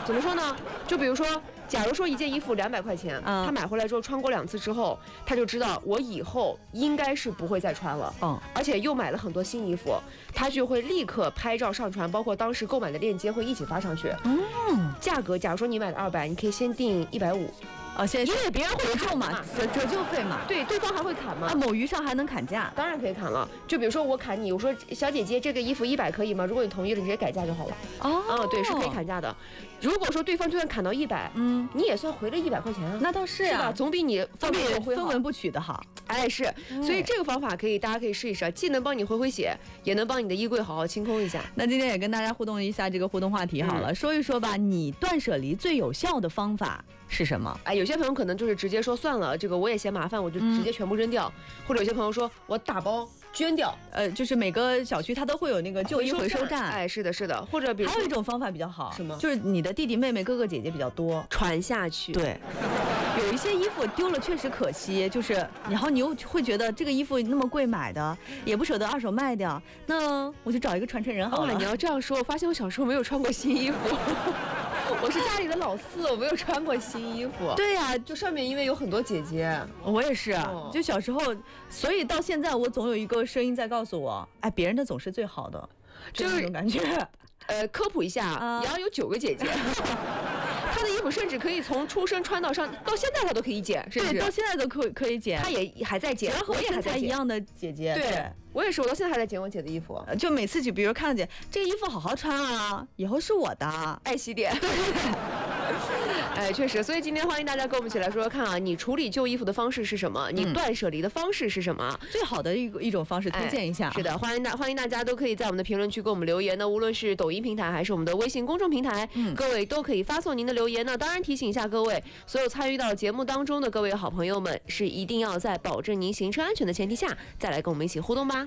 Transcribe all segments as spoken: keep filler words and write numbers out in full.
怎么说呢？就比如说，假如说一件衣服两百块钱， 嗯、 他买回来之后穿过两次之后，他就知道我以后应该是不会再穿了。 嗯， 而且又买了很多新衣服，他就会立刻拍照上传，包括当时购买的链接会一起发上去。 嗯， 价格，假如说你买了二百，你可以先定一百五。 哦，现在因为别人会折扣嘛，折折旧费嘛， 对，对方还会砍吗？ 啊，某鱼上还能砍价， 当然可以砍了。就比如说我砍你，我说小姐姐这个衣服一百可以吗？如果你同意了，你直接改价就好了。 哦， 啊，对，是可以砍价的。如果说对方就算砍到一百，嗯，你也算回了一百块钱啊。 那倒是啊， 总比你分文分文不取的好。 哎，是，所以这个方法可以，大家可以试一试，既能帮你回回血，也能帮你的衣柜好好清空一下。 那今天也跟大家互动一下这个互动话题好了，嗯、说一说吧，你断舍离最有效的方法是什么？ 哎，有些朋友可能就是直接说算了，这个我也嫌麻烦，我就直接全部扔掉，嗯、或者有些朋友说我打包捐掉， 呃，就是每个小区它都会有那个旧衣回收站。 哎，是的，是的，或者比如还有一种方法比较好， 什么？ 就是你的弟弟妹妹、哥哥姐姐比较多， 传下去。 对。有一些衣服丢了确实可惜，就是然后你又会觉得这个衣服那么贵买的，也不舍得二手卖掉，那我就找一个传承人好了。 哦，你要这样说，我发现我小时候没有穿过新衣服。我是家里的老四，我没有穿过新衣服。 对呀、啊， 就上面因为有很多姐姐， 我也是，哦、就小时候，所以到现在我总有一个声音在告诉我，哎，别人的总是最好的，这种感觉。 呃，科普一下，杨洋、嗯、有九个姐姐。他的衣服甚至可以从出生穿到上，到现在他都可以剪，是不是？ 对，到现在都可可以剪。 他也还在剪， 我也还在一样的姐姐。 对，对我也是，我到现在还在剪我姐的衣服。 就每次就比如看到姐这个衣服好好穿啊，以后是我的， 爱惜点。哎，确实，所以今天欢迎大家跟我们一起来说说看啊，你处理旧衣服的方式是什么？你断舍离的方式是什么？ 嗯、最好的一一种方式推荐一下。 哎、是的，欢迎大欢迎大家都可以在我们的评论区给我们留言呢，无论是抖音平台还是我们的微信公众平台，嗯、各位都可以发送您的留言呢。当然提醒一下各位，所有参与到节目当中的各位好朋友们，是一定要在保证您行车安全的前提下，再来跟我们一起互动吧。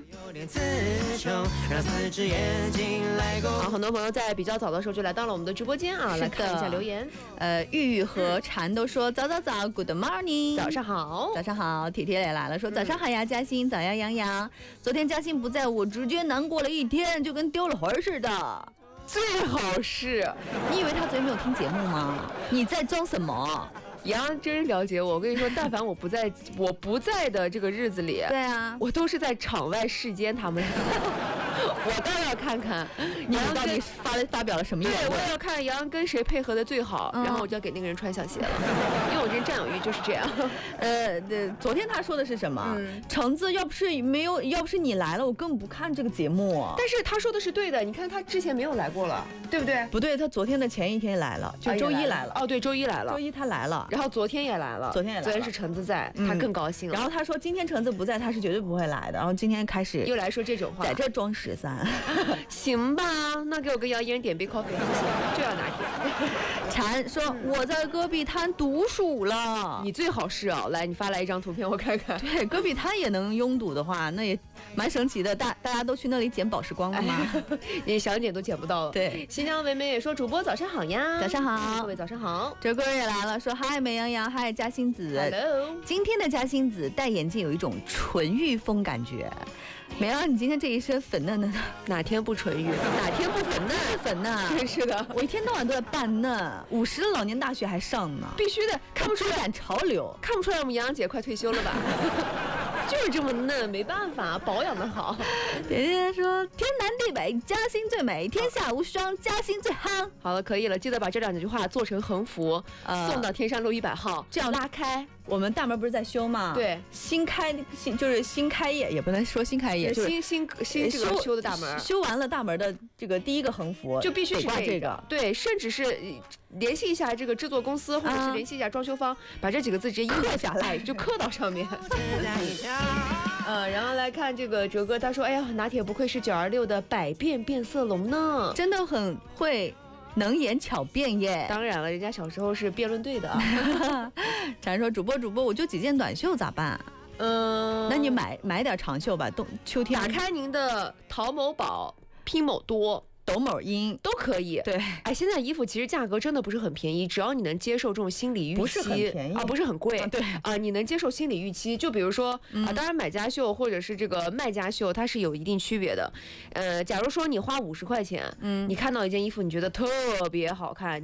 好，很多朋友在比较早的时候就来到了我们的直播间啊，来看一下留言。 呃，玉玉和禅都说早早早 ，Good morning， 早上好， 早上好。铁铁也来了，说早上好呀，嘉欣，早呀，杨洋。昨天嘉欣不在，我直接难过了一天，就跟丢了魂似的。 最好是， 你以为他昨天没有听节目吗？你在装什么？ 杨洋真了解我，我跟你说，但凡我不在，我不在的这个日子里， 对啊， 我都是在场外世间他们。我倒要看看你到底发发表了什么言论。 对，我也要看杨洋跟谁配合的最好，嗯、然后我就要给那个人穿小鞋了，因为我这人占有欲就是这样。 呃，昨天他说的是什么？嗯、橙子要不是没有，要不是你来了，我根本不看这个节目。 但是他说的是对的，你看他之前没有来过了，对不对？ 不对，他昨天的前一天来了，就周一来了。 哎、哦，对，周一来了， 周一他来了， 然后昨天也来了， 昨天也来了， 昨天是橙子在，嗯、他更高兴了。 然后他说今天橙子不在，他是绝对不会来的。然后今天开始又来说这种话， 在这装十三。 行吧，那给我跟杨一人点杯 coffee， 就要拿铁。 禅说、嗯、我在戈壁滩独处了， 你最好是啊，来，你发来一张图片我看看。 对，戈壁滩也能拥堵的话，那也蛮神奇的。大大家都去那里捡宝石光了吗？ 哎、你想捡都捡不到了。 对， 新疆唯美也说主播早上好呀， 早上好， 各位早上好。 这个人也来了，说嗨美羊羊，嗨嘉欣子 ，Hello。 今天的嘉欣子戴眼镜有一种纯欲风感觉。美羊，你今天这一身粉嫩嫩的， 哪天不纯欲？哪天不粉嫩？ 粉呐！ 真是的， 我一天到晚都在扮嫩，五十的老年大学还上呢， 必须的，看不出来赶潮流， 看不出来我们杨洋姐快退休了吧？就是这么嫩，没办法，保养的好。 姐姐说天南地北，嘉欣最美，天下无双，嘉欣最夯。 好了，可以了，记得把这两句话做成横幅，呃、送到天山路一百号，这样拉开。 我们大门不是在修吗？ 对， 新开新就是新开业，也不能说新开业， 就是新新新这个修的大门， 修完了大门的这个第一个横幅就必须是挂这个， 对，甚至是联系一下这个制作公司，或者是联系一下装修方，啊、把这几个字直接刻下来，就刻到上面。呃，然后来看这个哲哥，他说：“哎呀，拿铁不愧是九二六的百变变色龙呢， 真的很会。”能言巧辩耶！ 当然了，人家小时候是辩论队的。 常说主播主播，我就几件短袖咋办？嗯，那你买买点长袖吧，冬秋天。 打开您的淘某宝、拼某多、 抖某音都可以。 对， 哎，现在衣服其实价格真的不是很便宜，只要你能接受这种心理预期， 不是很便宜啊，不是很贵， 啊、对啊，你能接受心理预期，就比如说、嗯、啊，当然买家秀或者是这个卖家秀，它是有一定区别的。呃，假如说你花五十块钱，嗯，你看到一件衣服，你觉得特别好看。